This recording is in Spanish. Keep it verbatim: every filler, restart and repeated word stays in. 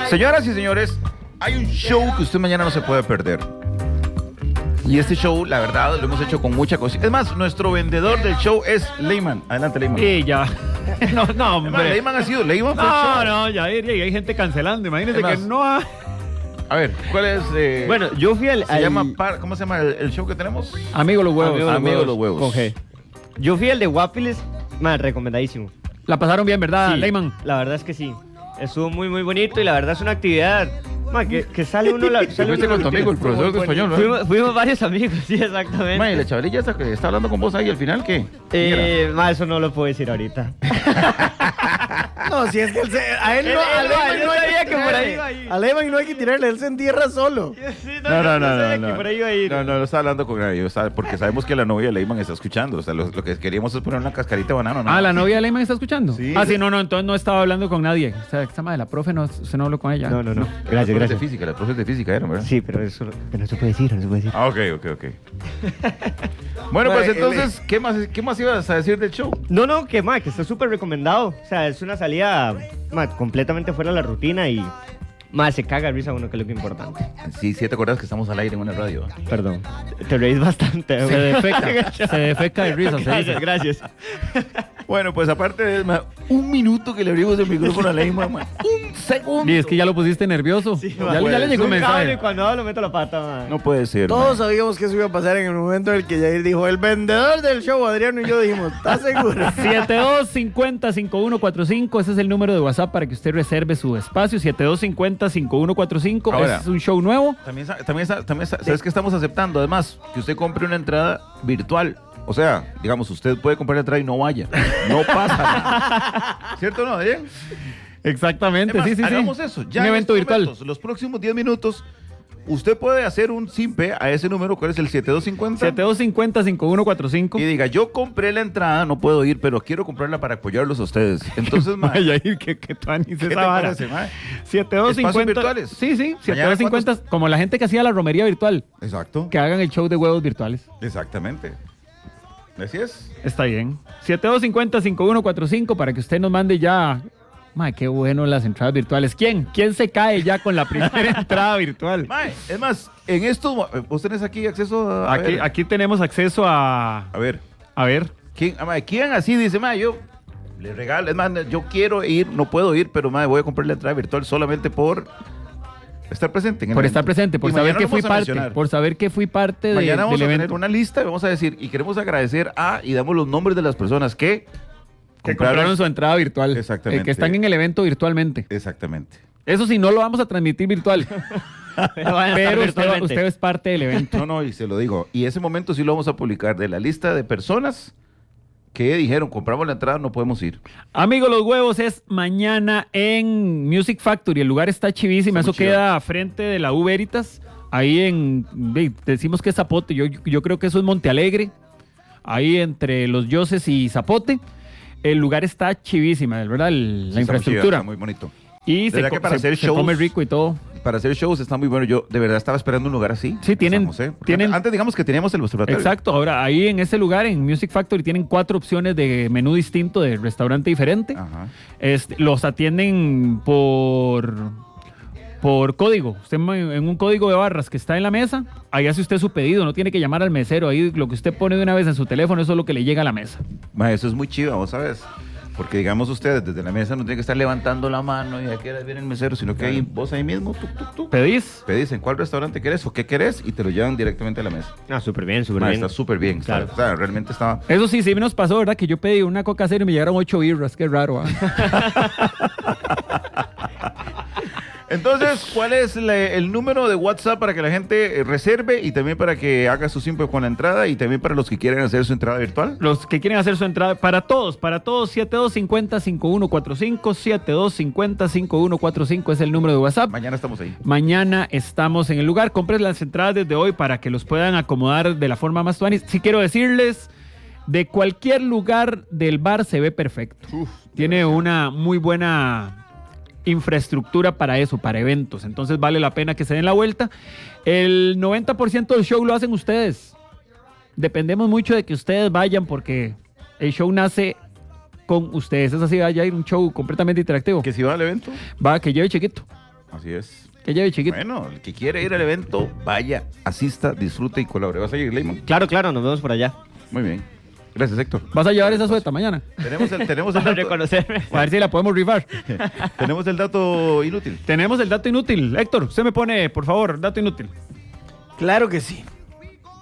Señoras y señores, hay un show que usted mañana no se puede perder. Y este show, la verdad, lo hemos hecho con mucha cosa. Es más, nuestro vendedor del show es Leyman. Adelante, Leyman. Y ya. No, no, hombre. Leyman ha sido, Leyman fue el No, show. no, ya diría, y hay gente cancelando. Imagínense Es que más, no ha... A ver, ¿cuál es? Eh, Bueno, yo fui al... se al- llama par- ¿cómo se llama el, el show que tenemos? Amigo los huevos. Amigo los Amigo huevos. los huevos. Con G. Yo fui al de Waffles, man, recomendadísimo. La pasaron bien, ¿verdad, Sí, Leyman? La verdad es que sí. Estuvo muy, muy bonito y la verdad es una actividad, man, que, que sale uno... La, sale fuiste uno con tu amigo, el profesor de español, ¿verdad? Fuimos, fuimos varios amigos, sí, exactamente. Ma, y la chavalilla esa que está hablando con vos ahí al final, ¿qué? Eh, ma, eso no lo puedo decir ahorita. No, si es que él se, a él no, Él- a él- Lehman yo no hay sabía que que por ahí tirarle. iba a ir. A Lehman no hay que tirarle, él se entierra solo. Sí, No, no, no, sabía no, que no. por ahí iba a ir. No, no, no está hablando con nadie, o sea, porque sabemos que la novia de Leyman está escuchando. O sea, lo, lo que queríamos es poner una cascarita de banano, ¿no? Ah, ¿la novia de Leyman está escuchando? Sí. Ah, sí, no, no, entonces no estaba hablando con nadie. O sea, esta madre, la profe, no, usted no habló con ella. No, no, no. La Gracias, profe gracias. de física, la profe de física era, ¿verdad? Sí, pero eso pero no se puede decir, no se puede decir. Ah, ok, ok, ok. Bueno, pues Ma, entonces, ¿qué más, ¿qué más ibas a decir del show? No, no, que ma, que está súper recomendado. O sea, es una salida ma, completamente fuera de la rutina y más se caga de risa uno, que es lo que es importante. Sí, sí, te acuerdas que estamos al aire en una radio. Perdón. Te reís bastante. Se güey. defeca, se defeca de risa. se dice. Gracias, gracias. Bueno, pues aparte de ma, un minuto que le abrimos el micrófono a Leyman, ma, un segundo. Y es que ya lo pusiste nervioso. Sí, ya, ma, le- ya le llegó un Un cable, mensaje. cuando hablo meto la pata, ma. No puede ser. Todos ma. sabíamos que eso iba a pasar en el momento en el que Jair dijo, el vendedor del show, Adriano y yo dijimos, ¿estás seguro? siete dos cinco cero cinco uno cuatro cinco, ese es el número de WhatsApp para que usted reserve su espacio. siete dos cinco cero cinco uno cuatro cinco, Ahora. es un show nuevo. También, sa- también, sa- también sa- ¿sabes que estamos aceptando? Además, que usted compre una entrada virtual. O sea, digamos, usted puede comprar la entrada y no vaya. No pasa nada. ¿Cierto o no, Adrián? Exactamente, Es más, sí, sí, sí. hagamos eso. Ya un en evento estos virtual. momentos, los próximos diez minutos, usted puede hacer un simpe a ese número. ¿Cuál es el siete dos cinco cero? siete dos cinco cero cinco uno cuatro cinco. Y diga, yo compré la entrada, no puedo ir, pero quiero comprarla para apoyarlos a ustedes. Entonces, ma, ¿qué Vaya, que, que tú anís te esa vara. parece, ma? siete dos cinco ¿Espacios cero virtuales? Sí, sí, siete Mañana, dos cinco cero, ¿cuántos? como la gente que hacía la romería virtual, Exacto. que hagan el show de huevos virtuales. Exactamente. Así es. Está bien. siete dos cinco cero cinco uno cuatro cinco para que usted nos mande ya. Madre, qué bueno las entradas virtuales. ¿Quién? ¿Quién se cae ya con la primera entrada virtual? Mae, es más, en esto, vos tenés aquí acceso a. a Aquí, ver, aquí tenemos acceso a. A ver, A ver. ¿quién, ah, mae, ¿quién así dice, mae, yo le regalo? Es más, yo quiero ir, no puedo ir, pero mae, voy a comprar la entrada virtual solamente por estar presente. En el Por evento. estar presente, por Y saber mañana que lo fui vamos a parte. mencionar. Por saber que fui parte de- Mañana vamos del a tener evento. una lista y vamos a decir, y queremos agradecer a, y damos los nombres de las personas que Que compraron su entrada virtual. Exactamente. Eh, que están en el evento virtualmente. Exactamente. Eso sí, no lo vamos a transmitir virtual. Pero van a estar Pero usted, virtualmente. usted es parte del evento. No, no, y se lo digo. Y ese momento sí lo vamos a publicar de la lista de personas que dijeron, compramos la entrada, no podemos ir. Amigos, los huevos es mañana en Music Factory. El lugar está chivísimo. Está Eso muy chido. queda frente de la U Veritas. Ahí en. ve, Decimos que es Zapote. Yo, yo creo que eso es Monte Alegre. Ahí entre los Yoses y Zapote. El lugar está chivísima, ¿verdad? El- Sí, la está muy chido, infraestructura. está muy bonito. Y De se, verdad co- que para se- hacer se shows- come rico y todo. Para hacer shows está muy bueno. Yo de verdad estaba esperando un lugar así. Sí, tienen- San José. Porque tienen- Antes, antes digamos que teníamos el observatorio. Exacto. Ahora, ahí en ese lugar, en Music Factory, tienen cuatro opciones de menú distinto, de restaurante diferente. Ajá. Este, los atienden por, por código. Usted ma- en un código de barras que está en la mesa, ahí hace usted su pedido, no tiene que llamar al mesero. Ahí lo que usted pone de una vez en su teléfono, eso es lo que le llega a la mesa. Ma, eso es muy chido, vos sabes. Porque digamos ustedes desde la mesa no tienen que estar levantando la mano y a qué hora viene el mesero, sino que ahí, vos ahí mismo tú, tú, tú, ¿Pedís? pedís en cuál restaurante querés o qué querés y te lo llevan directamente a la mesa. Ah, súper bien, súper Ma, bien. está súper bien. está- Claro. o sea, realmente está... Eso sí, sí nos pasó, ¿verdad? Que yo pedí una coca cero y me llegaron ocho birras. Qué raro, ¿ah? Entonces, ¿cuál es la- el número de WhatsApp para que la gente eh, reserve y también para que haga su simple con la entrada y también para los que quieren hacer su entrada virtual? Los que quieren hacer su entrada, para todos, para todos, siete dos cinco cero cinco uno cuatro cinco, siete dos cinco cero cinco uno cuatro cinco es el número de WhatsApp. Mañana estamos ahí. Mañana estamos en el lugar. Compres las entradas desde hoy para que los puedan acomodar de la forma más tuanis. Sí quiero decirles, de cualquier lugar del bar se ve perfecto. Tiene una muy buena infraestructura para eso, para eventos. Entonces vale la pena que se den la vuelta. El noventa por ciento del show lo hacen ustedes. Dependemos mucho de que ustedes vayan porque el show nace con ustedes. Es así, vaya a ir un show completamente interactivo. ¿Que si va al evento? Va, que lleve chiquito. Así es. Que lleve chiquito. Bueno, el que quiere ir al evento, vaya, asista, disfrute y colabore. ¿Vas a ir, Leyman? Claro, claro, nos vemos por allá. Muy bien. Gracias, Héctor. ¿Vas a llevar esa sueta mañana? Tenemos el, tenemos el Para dato, reconocerme. A ver si la podemos rifar. tenemos el dato inútil. Tenemos el dato inútil. Héctor, usted me pone, por favor, dato inútil. Claro que sí.